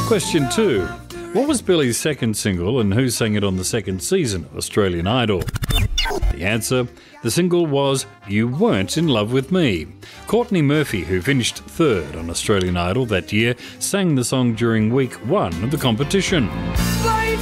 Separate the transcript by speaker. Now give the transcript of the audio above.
Speaker 1: Question 2. What was Billy's second single and who sang it on the second season of Australian Idol? The answer, the single was You Weren't in Love With Me. Courtney Murphy, who finished third on Australian Idol that year, sang the song during week 1 of the competition.